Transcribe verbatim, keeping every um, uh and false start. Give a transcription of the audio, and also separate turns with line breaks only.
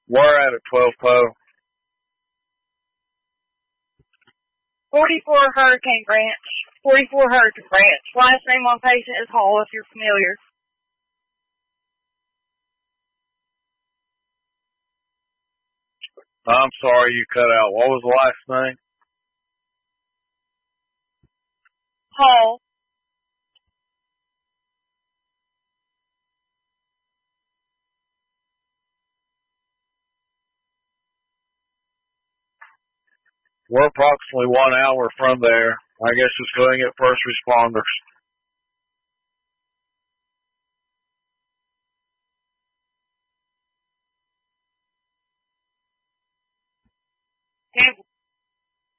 We're at a twelve po.
forty-four Hurricane Branch. forty-four Hurricane Branch. Last name on patient is Hall, if you're familiar.
I'm sorry you cut out. What was the last name?
Hall.
We're approximately one hour from there. I guess just go and get first responders.
ten